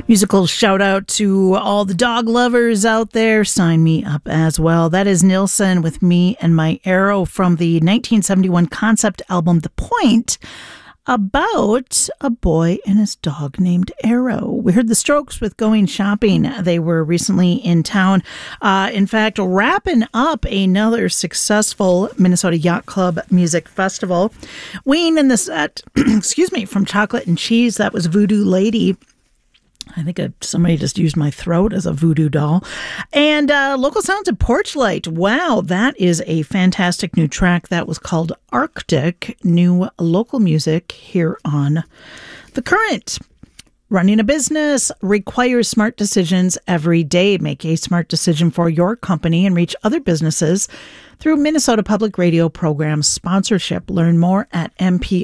Musical shout out to all the dog lovers out there. Sign me up as well. That is Nilsson with Me and My Arrow from the 1971 concept album The Point, about a boy and his dog named Arrow. We heard the Strokes with Going Shopping. They were recently in town. In fact, wrapping up another successful Minnesota Yacht Club Music Festival. Ween in the set, excuse me, from Chocolate and Cheese. That was Voodoo Lady. I think somebody just used my throat as a voodoo doll. And Local Sounds of Porchlight. Wow, that is a fantastic new track. That was called Arctic, new local music here on The Current. Running a business requires smart decisions every day. Make a smart decision for your company and reach other businesses through Minnesota Public Radio program sponsorship. Learn more at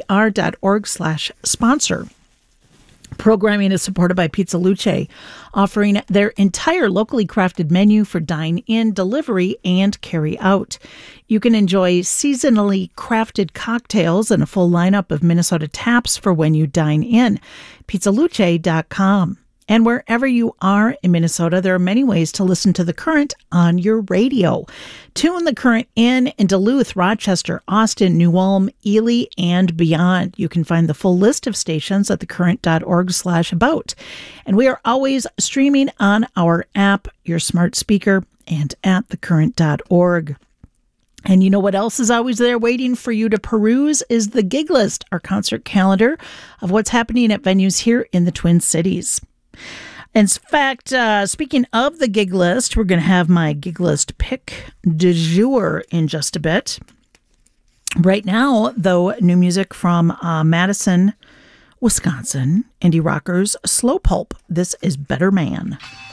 mpr.org/sponsor. Programming is supported by Pizza Luce, offering their entire locally crafted menu for dine-in, delivery, and carry-out. You can enjoy seasonally crafted cocktails and a full lineup of Minnesota taps for when you dine in. PizzaLuce.com. And wherever you are in Minnesota, there are many ways to listen to The Current on your radio. Tune The Current in Duluth, Rochester, Austin, New Ulm, Ely, and beyond. You can find the full list of stations at thecurrent.org/about. And we are always streaming on our app, your smart speaker, and at thecurrent.org. And you know what else is always there waiting for you to peruse is the gig list, our concert calendar of what's happening at venues here in the Twin Cities. In fact, speaking of the gig list, we're going to have my gig list pick du jour in just a bit. Right now, though, new music from Madison, Wisconsin, indie rockers Slow Pulp. This is Better Man.